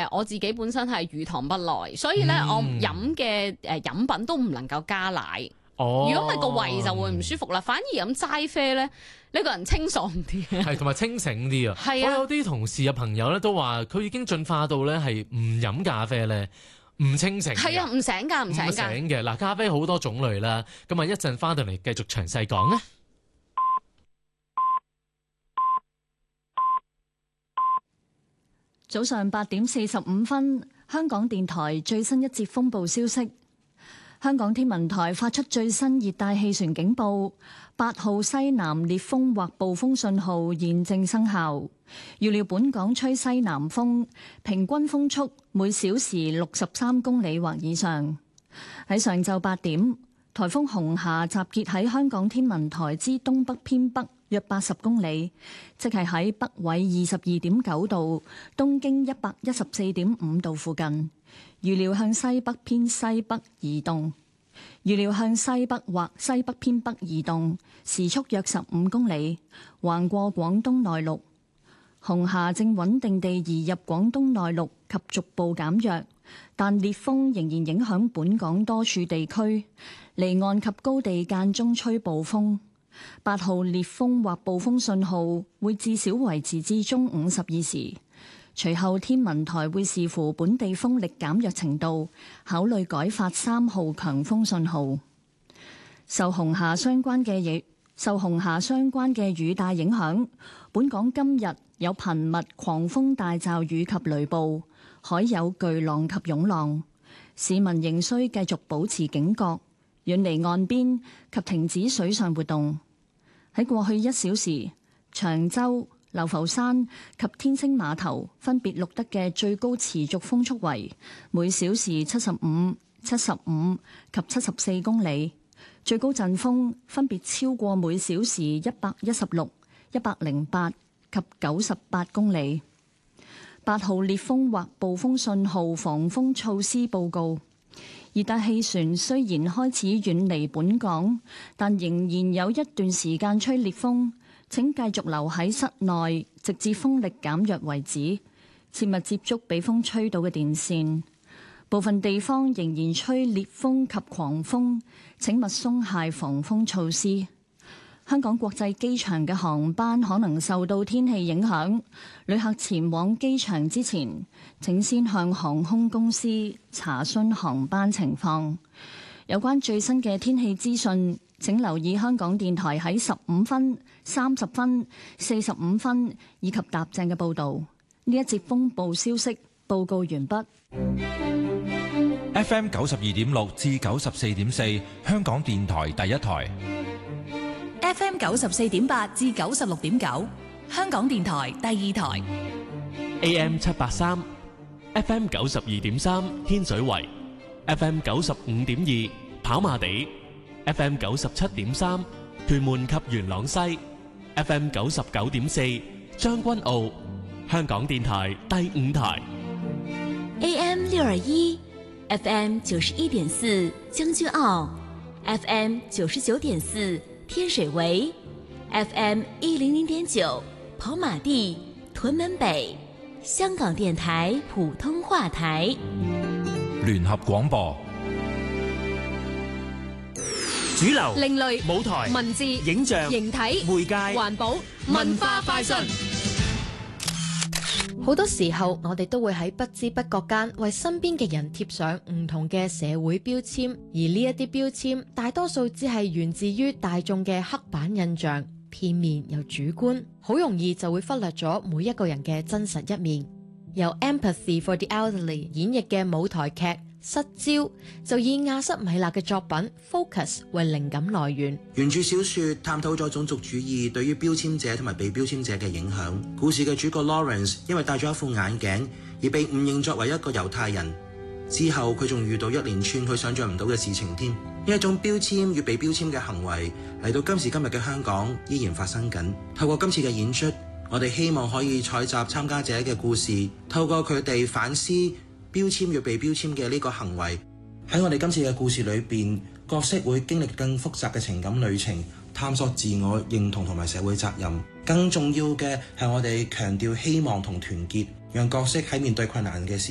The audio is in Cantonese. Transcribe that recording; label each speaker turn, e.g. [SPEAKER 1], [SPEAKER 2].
[SPEAKER 1] 我自己本身係乳糖不耐，所以咧我飲嘅飲品都唔能夠加奶。如果唔係個胃就會唔舒服啦。反而飲齋啡咧，呢個人清爽啲，
[SPEAKER 2] 係同埋清醒啲啊。
[SPEAKER 1] 係啊，
[SPEAKER 2] 我有啲同事啊朋友咧都話，佢已經進化到咧係唔飲咖啡咧。唔清醒，
[SPEAKER 1] 係啊，唔醒㗎，唔醒
[SPEAKER 2] 嘅。嗱，咖啡好多種類啦，咁啊一陣翻到嚟繼續詳細講啊。
[SPEAKER 3] 早上8:45，香港電台最新一節風暴消息。香港天文台發出最新熱帶氣旋警報，8號西南烈風或暴風信號現正生效。預料本港吹西南風，平均風速每小時63公里或以上。喺上晝8點，颱風紅霞集結喺香港天文台之東北偏北約80公里，即係喺北緯22.9度、東經114.5度附近。預料向西北偏西北移動，預料向西北或西北偏北移動，時速約15公里，橫過廣東內陸。紅霞正穩定地移入廣東內陸及逐步減弱，但烈風仍然影響本港多處地區，離岸及高地間中吹暴風。8號烈風或暴風信號會至少維持至中午12時。隨後天文台會視乎本地風力減弱程度，考慮改發3號強風信號。受紅霞相關嘅雨帶影響，本港今日有頻密狂風大驟雨及雷暴，海有巨浪及湧浪，市民仍需繼續保持警覺，遠離岸邊及停止水上活動。喺過去1小時，長洲、流浮山及天星碼頭分別錄得嘅最高持續風速為每小時75、75及74公里，最高陣風分別超過每小時116、108及98公里。8號烈風或暴風信號防風措施報告。熱帶氣旋雖然開始遠離本港，但仍然有一段時間吹烈風。請繼續留喺室內，直至風力減弱為止。切勿接觸被風吹到嘅電線。部分地方仍然吹烈風及狂風，請勿鬆懈防風措施。香港國際機場嘅航班可能受到天氣影響，旅客前往機場之前，請先向航空公司查詢航班情況。有關最新嘅天氣資訊，請留意香港電台喺15分、30分、45分以及踏正嘅報導。呢一節風暴消息報告完畢。
[SPEAKER 4] FM 92.6至94.4，香港電台第一台。
[SPEAKER 5] FM 94.8至96.9，香港電台第二台。
[SPEAKER 6] AM 783 FM 92.3天水圍，FM 95.2跑馬地，FM 97.3屯門及元朗西，FM 99.4將軍澳，香港電台第五台。
[SPEAKER 7] AM 621 FM 91.4將軍澳， FM 99.4天水圍， FM 100.9跑馬地屯門北，香港電台普通話台。
[SPEAKER 4] 聯合廣播，
[SPEAKER 6] 主流、
[SPEAKER 1] 另類、
[SPEAKER 6] 舞台、
[SPEAKER 1] 文字、
[SPEAKER 6] 影像、
[SPEAKER 1] 形體、
[SPEAKER 6] 媒介、
[SPEAKER 1] 環保、文化快訊。
[SPEAKER 8] 好多時候我哋都會喺不知不覺間為身邊嘅人貼上唔同嘅社會標籤，而呢一啲標籤大多數只係源自於大眾嘅刻板印象，片面又主觀，好容易就會忽略咗每一個人嘅真實一面。由 Empathy for the Elderly 演繹嘅舞台劇《失焦》就以亞瑟米勒嘅作品 Focus 為靈感來源。
[SPEAKER 9] 原著小說探討咗種族主義對於標籤者同埋被標籤者嘅影響。故事嘅主角 Lawrence 因為戴咗一副眼鏡而被誤認作為一個猶太人，之後佢仲遇到一連串佢想象唔到嘅事情添。呢一種標籤與被標籤嘅行為嚟到今時今日嘅香港依然發生緊。透過今次嘅演出，我哋希望可以採集參加者嘅故事，透過佢哋反思標籤與被標籤嘅呢個行為。喺我哋今次嘅故事裏邊，角色會經歷更複雜嘅情感旅程，探索自我認同同埋社會責任。更重要嘅係我哋強調希望同團結，讓角色喺面對困難嘅時